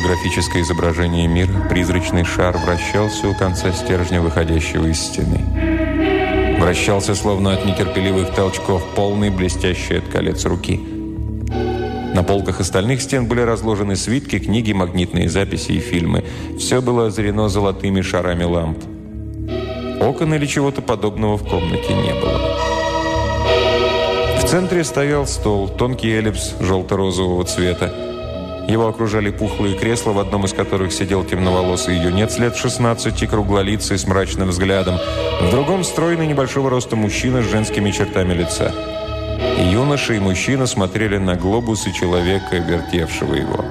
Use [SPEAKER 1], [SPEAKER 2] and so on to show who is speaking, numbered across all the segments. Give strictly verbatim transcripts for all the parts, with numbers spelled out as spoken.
[SPEAKER 1] голографическое изображение мира, призрачный шар вращался у конца стержня, выходящего из стены. Вращался, словно от нетерпеливых толчков, полный, блестящий от колец руки. На полках остальных стен были разложены свитки, книги, магнитные записи и фильмы. Все было озарено золотыми шарами ламп. Окон или чего-то подобного в комнате не было. В центре стоял стол, тонкий эллипс желто-розового цвета. Его окружали пухлые кресла, в одном из которых сидел темноволосый юнец лет шестнадцати, круглолицый, с мрачным взглядом. В другом стройный небольшого роста мужчина с женскими чертами лица. И юноша, и мужчина смотрели на глобус и человека, вертевшего его.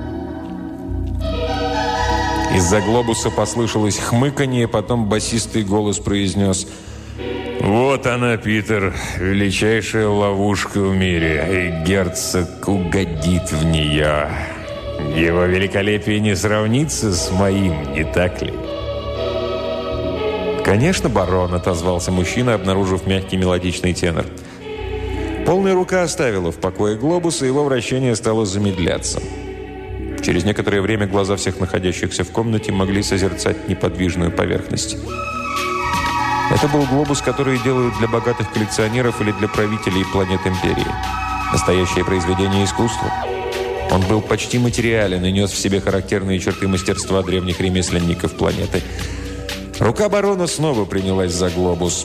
[SPEAKER 1] Из-за глобуса послышалось хмыканье, потом басистый голос произнес: «Вот она, Питер, величайшая ловушка в мире, и герцог угодит в нее. Его великолепие не сравнится с моим, не так ли?» «Конечно, барон», — отозвался мужчина, обнаружив мягкий мелодичный тенор. Полная рука оставила в покое глобус, и его вращение стало замедляться. Через некоторое время глаза всех находящихся в комнате могли созерцать неподвижную поверхность. Это был глобус, который делают для богатых коллекционеров или для правителей планет Империи. Настоящее произведение искусства. Он был почти материален и нес в себе характерные черты мастерства древних ремесленников планеты. Рука барона снова принялась за глобус.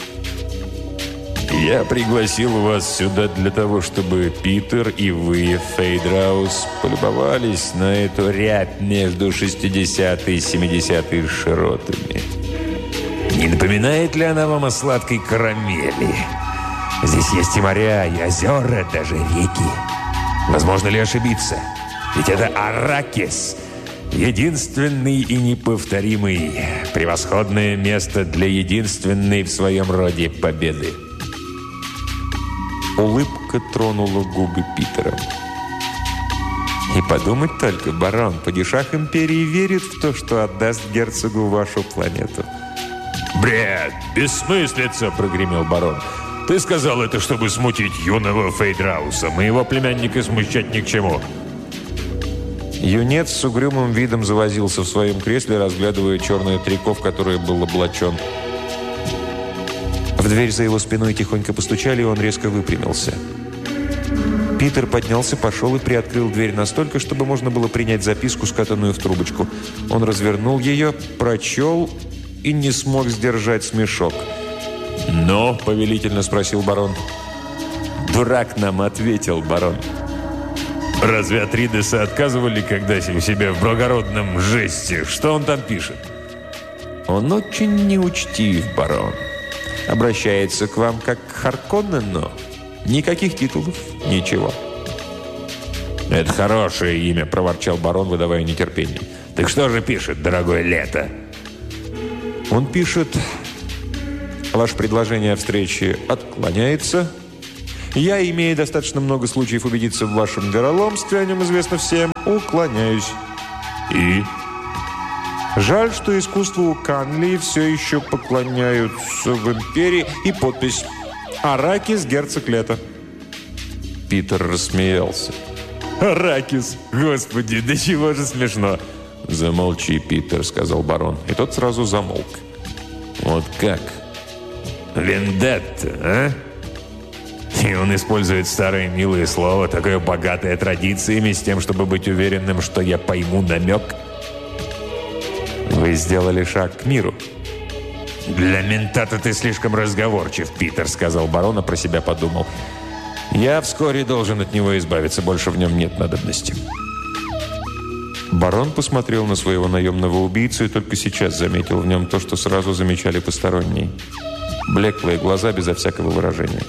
[SPEAKER 1] «Я пригласил вас сюда для того, чтобы Питер и вы, Фейдраус, полюбовались на эту рябь между шестидесятой и семидесятой широтами. Не напоминает ли она вам о сладкой карамели? Здесь есть и моря, и озера, даже реки. Возможно ли ошибиться? Ведь это Арракис, единственный и неповторимый, превосходное место для единственной в своем роде победы». Улыбка тронула губы Питера. «И подумать только, барон, падишах Империи верит в то, что отдаст герцогу вашу планету».
[SPEAKER 2] «Бред! Бессмыслица!» – прогремел барон. «Ты сказал это, чтобы смутить юного Фейдрауса. Моего племянника смущать ни к чему».
[SPEAKER 1] Юнец с угрюмым видом завозился в своем кресле, разглядывая черное трико, в которое был облачен. В дверь за его спиной тихонько постучали, и он резко выпрямился. Питер поднялся, пошел и приоткрыл дверь настолько, чтобы можно было принять записку, скатанную в трубочку. Он развернул ее, прочел и не смог сдержать смешок.
[SPEAKER 2] «Но?» – повелительно спросил барон.
[SPEAKER 1] «Дурак нам ответил, барон».
[SPEAKER 2] «Разве Атридесы отказывали когда-то у себя в благородном жесте? Что он там пишет?»
[SPEAKER 1] «Он очень неучтив, барон. Обращается к вам как к Харконнену. Никаких титулов, ничего».
[SPEAKER 2] «Это хорошее имя», – проворчал барон, выдавая нетерпение. «Так что же пишет, дорогое Лето?»
[SPEAKER 1] «Он пишет: ваше предложение о встрече отклоняется. Я, имея достаточно много случаев убедиться в вашем вероломстве, о нем известно всем, уклоняюсь.
[SPEAKER 2] И?
[SPEAKER 1] Жаль, что искусству Канли все еще поклоняются в Империи». И подпись: «Арракис, герцог Лето». Питер рассмеялся.
[SPEAKER 2] «Арракис! Господи, да чего же смешно!»
[SPEAKER 1] «Замолчи, Питер», — сказал барон. И тот сразу замолк.
[SPEAKER 2] «Вот как? Вендетта, а?» И он использует старое милое слово, такое богатое традициями, с тем, чтобы быть уверенным, что я пойму намек.
[SPEAKER 1] «Вы сделали шаг к миру».
[SPEAKER 2] «Для мента-то ты слишком разговорчив, Питер», — сказал барон, а про себя подумал. «Я вскоре должен от него избавиться, больше в нем нет надобности».
[SPEAKER 1] Барон посмотрел на своего наемного убийцу и только сейчас заметил в нем то, что сразу замечали посторонние. Блеклые глаза безо всякого выражения.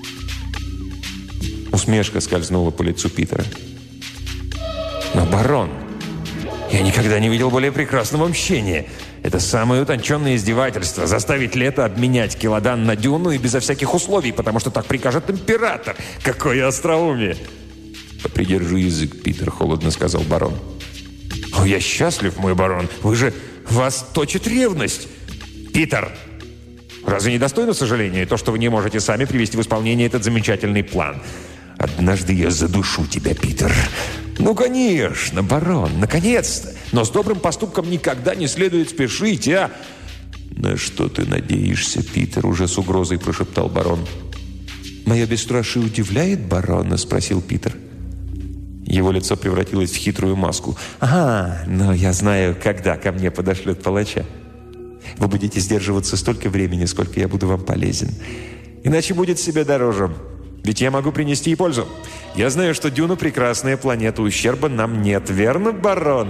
[SPEAKER 1] Усмешка скользнула по лицу Питера.
[SPEAKER 2] «Но, барон, я никогда не видел более прекрасного мщения. Это самое утонченное издевательство – заставить Лето обменять Келодан на дюну и безо всяких условий, потому что так прикажет император. Какое остроумие!»
[SPEAKER 1] «Попридержи язык, Питер», – холодно сказал барон.
[SPEAKER 2] «О, я счастлив, мой барон. Вы же... Вас точит ревность. Питер, разве не достойно сожаления то, что вы не можете сами привести в исполнение этот замечательный план? Однажды я задушу тебя, Питер. «Ну, конечно, барон, наконец-то! Но с добрым поступком никогда не следует спешить, а...»
[SPEAKER 1] «На что ты надеешься, Питер?» — уже с угрозой прошептал барон. «Мое бесстрашие удивляет барона?» — спросил Питер. Его лицо превратилось в хитрую маску. «Ага, но я знаю, когда ко мне подошлют палача. Вы будете сдерживаться столько времени, сколько я буду вам полезен. Иначе будет себе дороже. Ведь я могу принести и пользу. Я знаю, что Дюна — прекрасная планета, ущерба нам нет. Верно, барон?»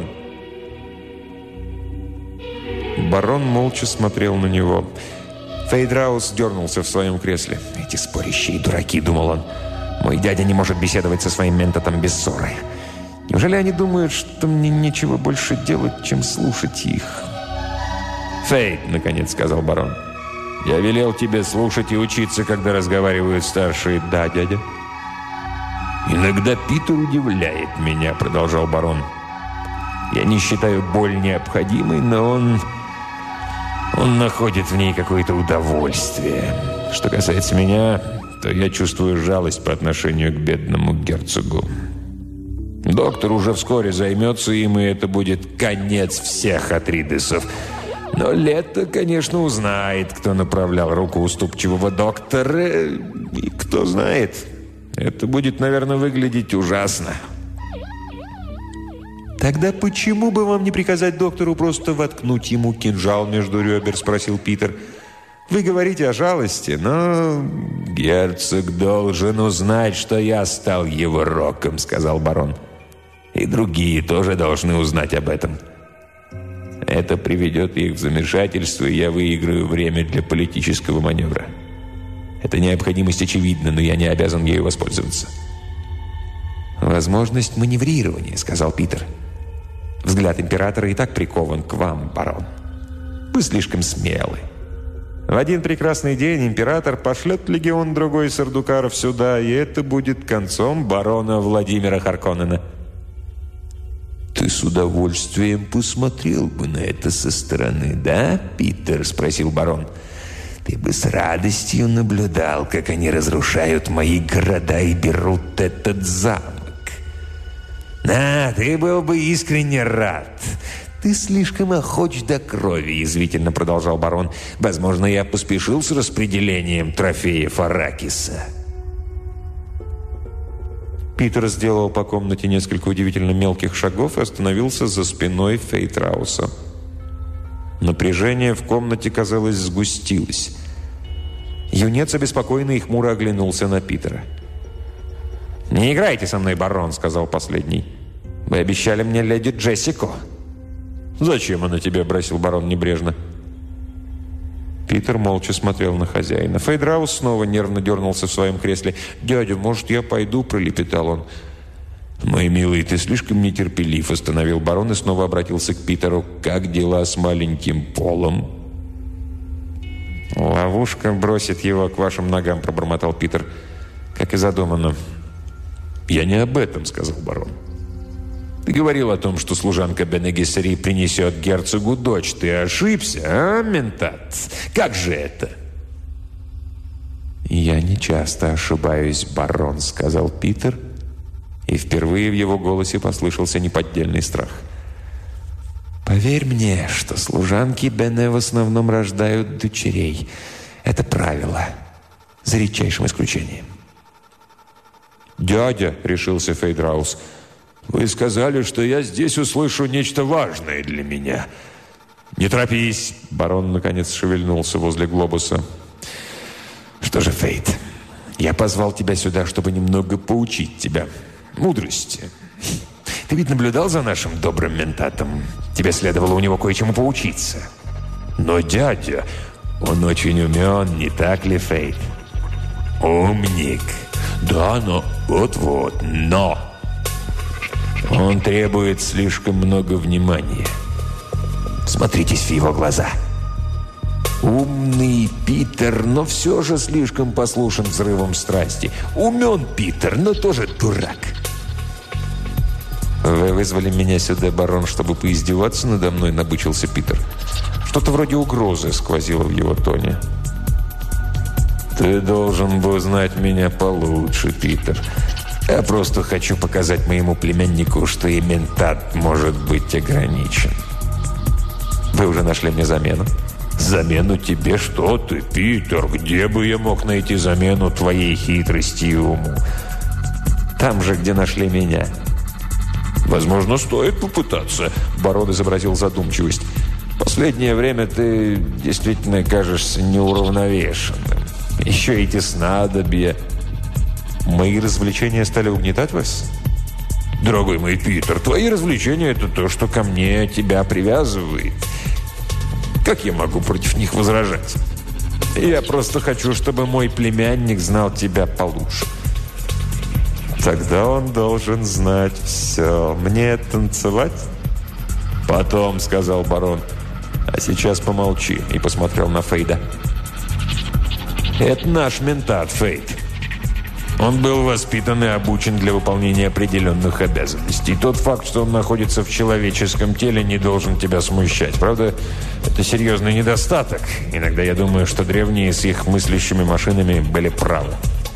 [SPEAKER 1] Барон молча смотрел на него. Фейдраус дернулся в своем кресле. «Эти спорящие дураки», — думал он. «Мой дядя не может беседовать со своим ментатом без ссоры. Неужели они думают, что мне нечего больше делать, чем слушать их?» «Фейд», — наконец сказал барон, — «я велел тебе слушать и учиться, когда разговаривают старшие». «Да, дядя». «Иногда Питер удивляет меня», — продолжал барон. «Я не считаю боль необходимой, но он... он находит в ней какое-то удовольствие. Что касается меня, то я чувствую жалость по отношению к бедному герцогу. Доктор уже вскоре займется им, и это будет конец всех Атридесов. Но Лето, конечно, узнает, кто направлял руку уступчивого доктора. И кто знает, это будет, наверное, выглядеть ужасно». «Тогда почему бы вам не приказать доктору просто воткнуть ему кинжал между ребер?» – спросил Питер. «Вы говорите о жалости, но...» «Герцог должен узнать, что я стал его роком», – сказал барон. «И другие тоже должны узнать об этом. Это приведет их в замешательство, и я выиграю время для политического маневра. Эта необходимость очевидна, но я не обязан ею воспользоваться». «Возможность маневрирования», — сказал Питер. «Взгляд императора и так прикован к вам, барон. Вы слишком смелы. В один прекрасный день император пошлет легион другой сардукаров сюда, и это будет концом барона Владимира Харконнена». «Ты с удовольствием посмотрел бы на это со стороны, да, Питер?» — спросил барон. «Ты бы с радостью наблюдал, как они разрушают мои города и берут этот замок. Да, ты был бы искренне рад. Ты слишком охоч до крови», — язвительно продолжал барон. «Возможно, я поспешил с распределением трофеев Аракиса». Питер сделал по комнате несколько удивительно мелких шагов и остановился за спиной Фейтрауса. Напряжение в комнате, казалось, сгустилось. Юнец обеспокоенно и хмуро оглянулся на Питера. «Не играйте со мной, барон», — сказал последний. «Вы обещали мне леди Джессику». «Зачем она тебе?» — бросил барон небрежно. Питер молча смотрел на хозяина. Фейдраус снова нервно дернулся в своем кресле. «Дядя, может, я пойду?» — пролепетал он. «Мой милый, ты слишком нетерпелив», — остановил барон и снова обратился к Питеру. «Как дела с маленьким Полом?» «Ловушка бросит его к вашим ногам», — пробормотал Питер. «Как и задумано». «Я не об этом», — сказал барон. «Ты говорил о том, что служанка Бене Гессери принесет герцогу дочь. Ты ошибся, а, ментат? Как же это?» «Я не часто ошибаюсь, барон», — сказал Питер, и впервые в его голосе послышался неподдельный страх. «Поверь мне, что служанки Бене в основном рождают дочерей. Это правило, за редчайшим исключением». «Дядя», — решился Фейдраус, — «вы сказали, что я здесь услышу нечто важное для меня». «Не торопись», — барон наконец шевельнулся возле глобуса. «Что же, Фейд, я позвал тебя сюда, чтобы немного поучить тебя мудрости. Ты ведь наблюдал за нашим добрым ментатом? Тебе следовало у него кое-чему поучиться». «Но, дядя, он очень умен, не так ли, Фейд?» «Умник. Да, но вот-вот, но он требует слишком много внимания. Смотритесь в его глаза. Умный Питер, но все же слишком послушен взрывом страсти. Умен Питер, но тоже дурак». «Вы вызвали меня сюда, барон, чтобы поиздеваться надо мной?» — набычился Питер. Что-то вроде угрозы сквозило в его тоне. «Ты должен бы узнать меня получше, Питер.
[SPEAKER 2] Я просто хочу показать моему племяннику, что и ментат может быть ограничен. Вы уже нашли мне замену? Замену тебе? Что ты, Питер? Где бы я мог найти замену твоей хитрости и уму? Там же, где нашли меня. Возможно, стоит попытаться. Барон изобразил задумчивость. Последнее время ты действительно кажешься неуравновешенным. Еще эти снадобья. Мои развлечения стали угнетать вас? Дорогой мой Питер, твои развлечения – это то, что ко мне тебя привязывает. Как я могу против них возражать? Я просто хочу, чтобы мой племянник знал тебя получше. Тогда он должен знать все. Мне танцевать? Потом, сказал барон. А сейчас помолчи. И посмотрел на Фейда. Это наш ментат, Фейд. Он был воспитан и обучен для выполнения определенных обязанностей. Тот факт, что он находится в человеческом теле, не должен тебя смущать. Правда, это серьезный недостаток. Иногда я думаю, что древние с их мыслящими машинами были правы.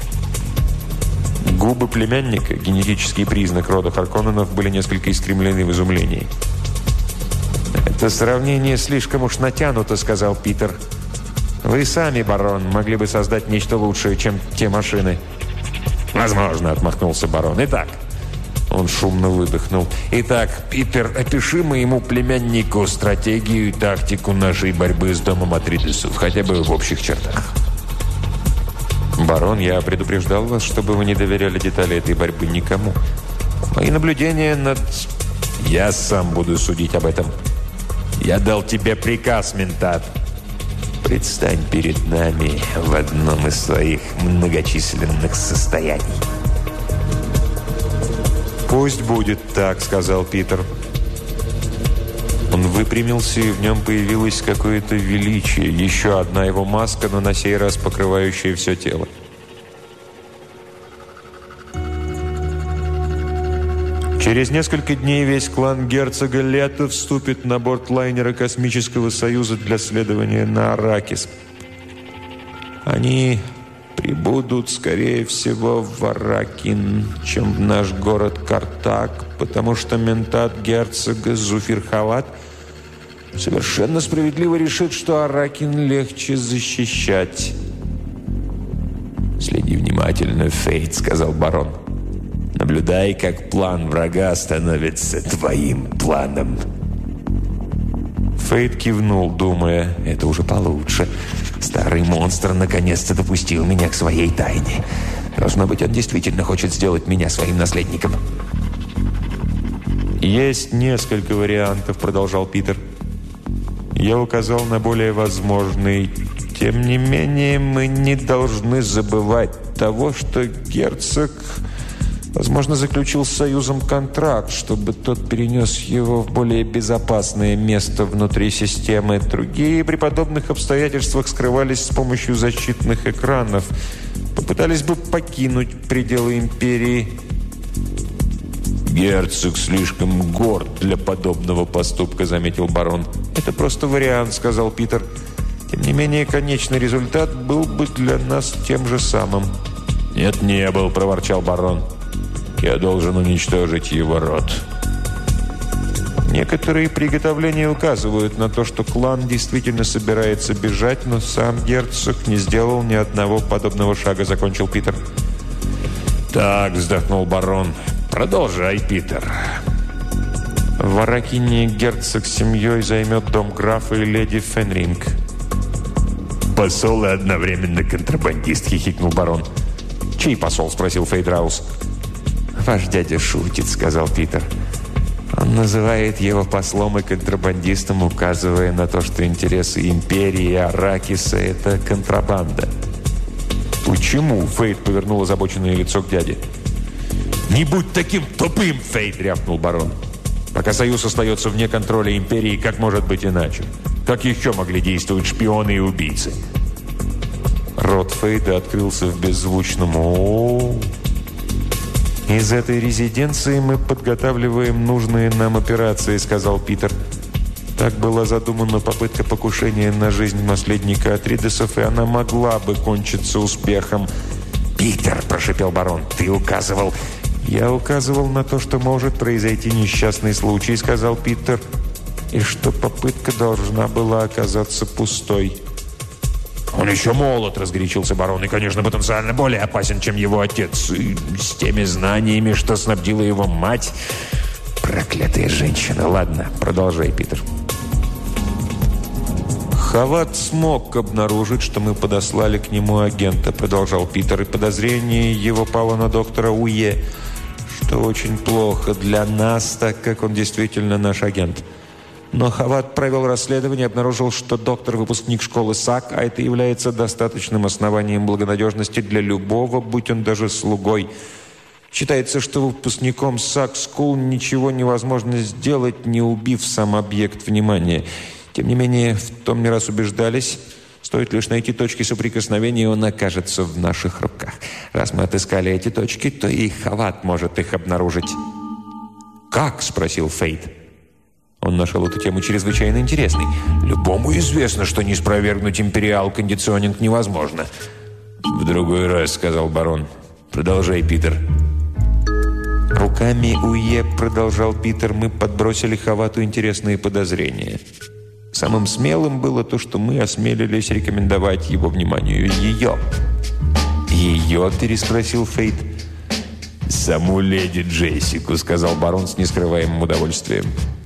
[SPEAKER 2] Губы племянника, генетический признак рода Харконненов, были несколько искривлены в изумлении. «Это сравнение слишком уж натянуто», — сказал Питер. «Вы сами, барон, могли бы создать нечто лучшее, чем те машины». «Возможно», — отмахнулся барон. «Итак». Он шумно выдохнул. «Итак, Питер, опиши моему племяннику стратегию и тактику нашей борьбы с домом Атридесов, хотя бы в общих чертах». «Барон, я предупреждал вас, чтобы вы не доверяли детали этой борьбы никому. Мои наблюдения над... Я сам буду судить об этом. Я дал тебе приказ, ментат. Предстань перед нами в одном из своих многочисленных состояний». «Пусть будет так», — сказал Питер. Он выпрямился, и в нем появилось какое-то величие. Еще одна его маска, но на сей раз покрывающая все тело. Через несколько дней весь клан герцога Лето вступит на борт лайнера Космического Союза для следования на Аракис. Они прибудут, скорее всего, в Аракин, чем в наш город Картак, потому что ментат герцога Зуфирхават совершенно справедливо решит, что Аракин легче защищать. «Следи внимательно, Фейд», — сказал барон. «Наблюдай, как план врага становится твоим планом». Фейд кивнул, думая, это уже получше. Старый монстр наконец-то допустил меня к своей тайне. Должно быть, он действительно хочет сделать меня своим наследником. «Есть несколько вариантов», — продолжал Питер. «Я указал на более возможный. Тем не менее, мы не должны забывать того, что герцог, возможно, заключил с Союзом контракт, чтобы тот перенес его в более безопасное место внутри системы. Другие при подобных обстоятельствах скрывались с помощью защитных экранов. Попытались бы покинуть пределы империи». «Герцог слишком горд для подобного поступка», — заметил барон. «Это просто вариант», — сказал Питер. «Тем не менее, конечный результат был бы для нас тем же самым». «Нет, не был», — проворчал барон. «Я должен уничтожить его род». Некоторые приготовления указывают на то, что клан действительно собирается бежать, но сам герцог не сделал ни одного подобного шага, закончил Питер. «Так», — вздохнул барон, — «продолжай, Питер». В Аракине герцог с семьей займет дом графа и леди Фенринг. «Посол и одновременно контрабандист», — хихикнул барон. «Чей посол?» — спросил Фейдраус. «Ваш дядя шутит», — сказал Питер. «Он называет его послом и контрабандистом, указывая на то, что интересы империи и Аракиса — это контрабанда». «Почему?» — Фейд повернул озабоченное лицо к дяде. «Не будь таким тупым, Фейд!» — рявкнул барон. «Пока Союз остается вне контроля империи, как может быть иначе? Как еще могли действовать шпионы и убийцы?» Рот Фейда открылся в беззвучном «О-о-о». «Из этой резиденции мы подготавливаем нужные нам операции», — сказал Питер. «Так была задумана попытка покушения на жизнь наследника Атридесов, и она могла бы кончиться успехом». «Питер», — прошипел барон, — «ты указывал...»
[SPEAKER 1] «Я указывал на то, что может произойти несчастный случай», — сказал Питер, «и что попытка должна была оказаться пустой».
[SPEAKER 2] «Он еще молод», — разгорячился барон, «и, конечно, потенциально более опасен, чем его отец. И с теми знаниями, что снабдила его мать. Проклятая женщина. Ладно, продолжай, Питер».
[SPEAKER 1] «Хават смог обнаружить, что мы подослали к нему агента», — продолжал Питер, «и подозрение его пало на доктора Уе, что очень плохо для нас, так как он действительно наш агент. Но Хават провел расследование и обнаружил, что доктор – выпускник школы САК, а это является достаточным основанием благонадежности для любого, будь он даже слугой. Считается, что выпускником САК Скул ничего невозможно сделать, не убив сам объект внимания. Тем не менее, в том не раз убеждались, стоит лишь найти точки соприкосновения, и он окажется в наших руках. Раз мы отыскали эти точки, то и Хават может их обнаружить».
[SPEAKER 2] «Как?» – спросил Фейт.
[SPEAKER 1] Он нашел эту тему чрезвычайно интересной.
[SPEAKER 2] «Любому известно, что не спровергнуть империал-кондиционинг невозможно».
[SPEAKER 1] «В другой раз», — сказал барон. «Продолжай, Питер». «Руками Уе, — продолжал Питер, — мы подбросили Хавату интересные подозрения. Самым смелым было то, что мы осмелились рекомендовать его вниманию ее». «Ее?» — переспросил Фейт.
[SPEAKER 2] «Саму леди Джессику», — сказал барон с нескрываемым удовольствием.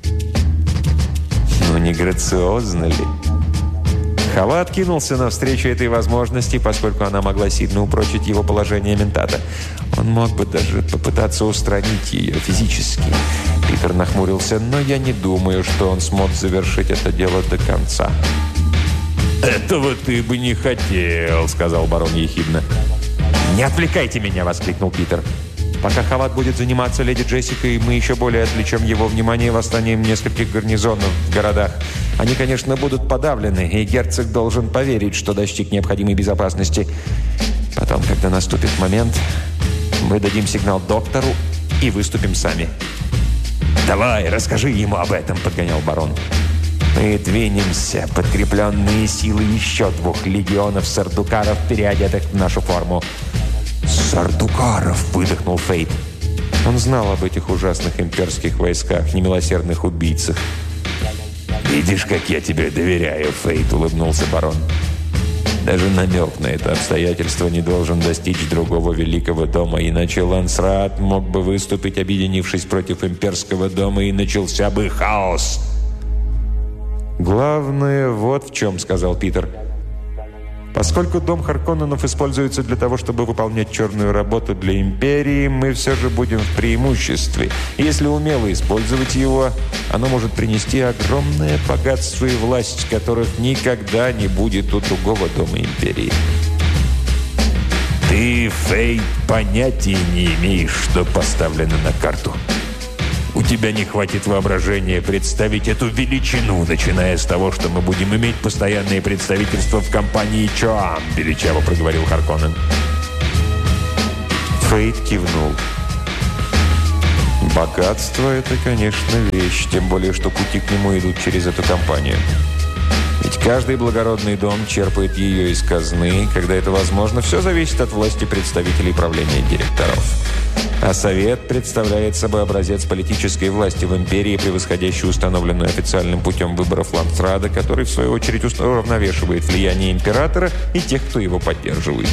[SPEAKER 1] «Ну, не грациозно ли?» Хават кинулся навстречу этой возможности, поскольку она могла сильно упрочить его положение ментата. Он мог бы даже попытаться устранить ее физически. Питер нахмурился, но я не думаю, что он смог завершить это дело до конца.
[SPEAKER 2] «Этого ты бы не хотел», — сказал барон ехидно.
[SPEAKER 1] «Не отвлекайте меня!» — воскликнул Питер. «Пока Хават будет заниматься леди Джессикой, мы еще более отвлечем его внимание восстанием нескольких гарнизонов в городах. Они, конечно, будут подавлены, и герцог должен поверить, что достиг необходимой безопасности. Потом, когда наступит момент, мы дадим сигнал доктору и выступим сами».
[SPEAKER 2] «Давай, расскажи ему об этом», — подгонял барон.
[SPEAKER 1] «Мы двинемся, подкрепленные силой еще двух легионов сардукаров, переодетых в нашу форму».
[SPEAKER 2] «Сардукаров!» – выдохнул Фейт.
[SPEAKER 1] Он знал об этих ужасных имперских войсках, немилосердных убийцах.
[SPEAKER 2] «Видишь, как я тебе доверяю, Фейт», – улыбнулся барон.
[SPEAKER 1] «Даже намек на это обстоятельство не должен достичь другого великого дома, иначе Лансраат мог бы выступить, объединившись против имперского дома, и начался бы хаос». «Главное, вот в чем», – сказал Питер. «Поскольку дом Харконненов используется для того, чтобы выполнять черную работу для империи, мы все же будем в преимуществе. Если умело использовать его, оно может принести огромное богатство и власть, которых никогда не будет у другого дома империи».
[SPEAKER 2] «Ты, Фейт, понятия не имеешь, что поставлено на карту. У тебя не хватит воображения представить эту величину, начиная с того, что мы будем иметь постоянное представительство в компании Чоам», – величаво проговорил Харконнен.
[SPEAKER 1] Фейт кивнул. «Богатство – это, конечно, вещь, тем более, что пути к нему идут через эту компанию. Ведь каждый благородный дом черпает ее из казны. Когда это возможно, все зависит от власти представителей правления директоров. А Совет представляет собой образец политической власти в империи, превосходящий установленную официальным путем выборов Лансрада, который, в свою очередь, уравновешивает влияние императора и тех, кто его поддерживает.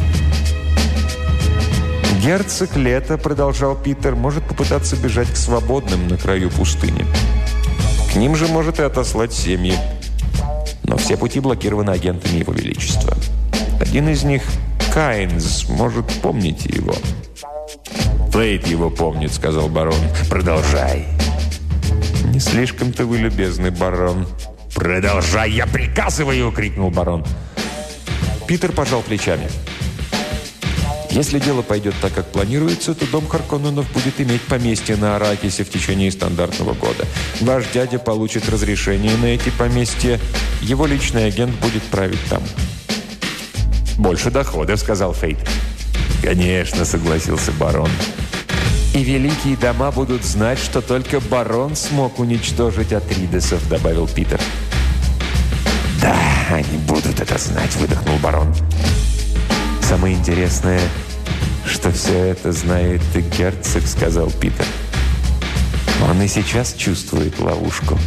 [SPEAKER 1] «Герцог Лето, — продолжал Питер, — может попытаться бежать к свободным на краю пустыни. К ним же может и отослать семьи. Но все пути блокированы агентами Его Величества. Один из них, Кайнс, может, помните его».
[SPEAKER 2] «Фейт его помнит», — сказал барон. «Продолжай».
[SPEAKER 1] «Не слишком-то вы любезный, барон».
[SPEAKER 2] «Продолжай, я приказываю!» — крикнул барон.
[SPEAKER 1] Питер пожал плечами. «Если дело пойдет так, как планируется, то дом Харконненов будет иметь поместье на Аракисе в течение стандартного года. Ваш дядя получит разрешение на эти поместья. Его личный агент будет править там».
[SPEAKER 2] «Больше доходов», — сказал Фейт. «Конечно», — согласился барон.
[SPEAKER 1] «И великие дома будут знать, что только барон смог уничтожить Атридесов», — добавил Питер.
[SPEAKER 2] «Да, они будут это знать», — выдохнул барон.
[SPEAKER 1] «Самое интересное, что все это знает и герцог», — сказал Питер. «Он и сейчас чувствует ловушку».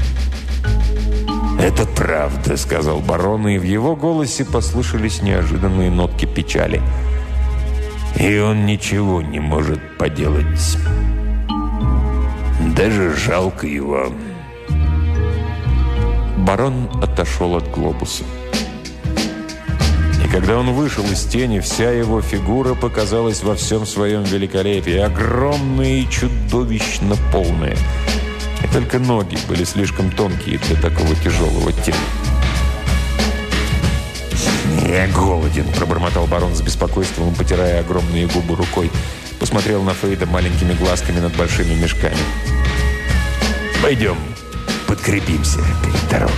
[SPEAKER 1] «Это правда», — сказал барон, и в его голосе послышались неожиданные нотки печали. «И он ничего не может поделать. Даже жалко его». Барон отошел от глобуса. И когда он вышел из тени, вся его фигура показалась во всем своем великолепии, огромная и чудовищно полная. И только ноги были слишком тонкие для такого тяжелого тела. «Я голоден», — пробормотал барон с беспокойством, потирая огромные губы рукой. Посмотрел на Фейда маленькими глазками над большими мешками. «Пойдем, подкрепимся перед дорогой».